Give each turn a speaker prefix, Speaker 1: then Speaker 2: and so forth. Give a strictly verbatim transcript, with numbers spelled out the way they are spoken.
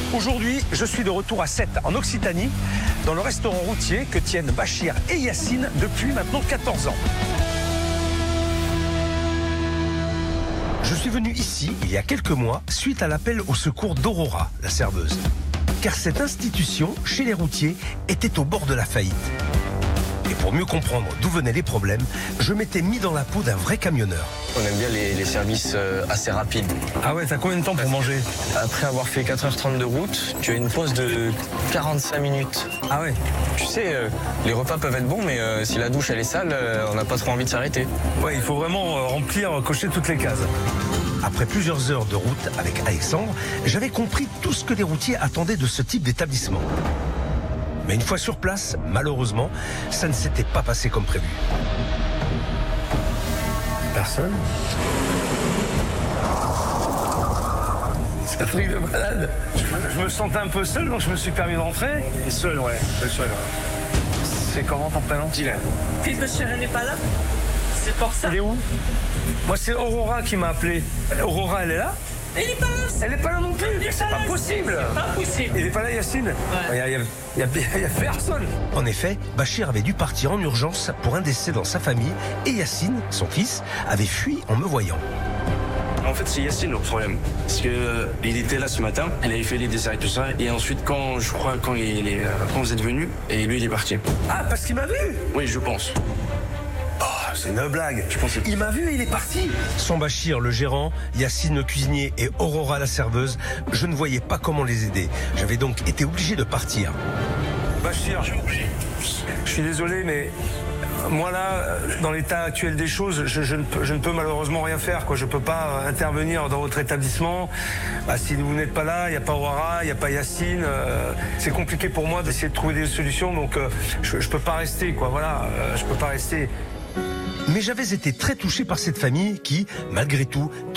Speaker 1: Aujourd'hui, je suis de retour à Sète, en Occitanie, dans le restaurant routier que tiennent Bachir et Yacine depuis maintenant quatorze ans. Je suis venu ici, il y a quelques mois, suite à l'appel au secours d'Aurora, la serveuse. Car cette institution, chez les routiers, était au bord de la faillite. Et pour mieux comprendre d'où venaient les problèmes, je m'étais mis dans la peau d'un vrai camionneur.
Speaker 2: On aime bien les, les services assez rapides.
Speaker 1: Ah ouais, t'as combien de temps pour manger?
Speaker 2: Après avoir fait quatre heures trente de route, tu as une pause de quarante-cinq minutes.
Speaker 1: Ah ouais.
Speaker 2: Tu sais, euh, les repas peuvent être bons, mais euh, si la douche elle est sale, euh, on n'a pas trop envie de s'arrêter.
Speaker 1: Ouais, il faut vraiment euh, remplir, cocher toutes les cases. Après plusieurs heures de route avec Alexandre, j'avais compris tout ce que les routiers attendaient de ce type d'établissement. Mais une fois sur place, malheureusement, ça ne s'était pas passé comme prévu. Personne. C'est un truc de malade. Je, je me sentais un peu seul, donc je me suis permis de rentrer. Et seul, ouais. Seul, ouais. C'est comment ton prénom? Dylan.
Speaker 3: Puis monsieur n'est pas là. C'est pour ça.
Speaker 1: Il est où? Moi, c'est Aurora qui m'a appelé. Aurora, elle est là?
Speaker 3: Elle n'est pas là.
Speaker 1: Elle n'est pas là non plus. C'est pas possible.
Speaker 3: C'est pas possible.
Speaker 1: Il n'est pas là, Yacine? Il
Speaker 3: Ouais.
Speaker 1: n'y a, a, a, a personne. En effet, Bachir avait dû partir en urgence pour un décès dans sa famille et Yacine, son fils, avait fui en me voyant.
Speaker 4: En fait, c'est Yacine le problème. Parce que euh, il était là ce matin, il avait fait les desserts et tout ça. Et ensuite, quand je crois, quand, il est, euh, quand vous êtes venu, et lui, il est parti.
Speaker 1: Ah, parce qu'il m'a vu?
Speaker 4: Oui, je pense.
Speaker 1: Oh, c'est une blague.
Speaker 4: Je pense que-
Speaker 1: Il m'a vu et il est parti. Sans Bachir, le gérant, Yacine, le cuisinier et Aurora, la serveuse, je ne voyais pas comment les aider. J'avais donc été obligé de partir. Bachir, je suis désolé, mais moi là, dans l'état actuel des choses, je, je, ne, peux, je ne peux malheureusement rien faire, quoi. Je ne peux pas intervenir dans votre établissement. Bah, si vous n'êtes pas là, il n'y a pas Aurora, il n'y a pas Yacine. Euh, c'est compliqué pour moi d'essayer de trouver des solutions, donc euh, je ne peux pas rester, quoi. Voilà, euh, je ne peux pas rester. Mais j'avais été très touché par cette famille qui, malgré tout,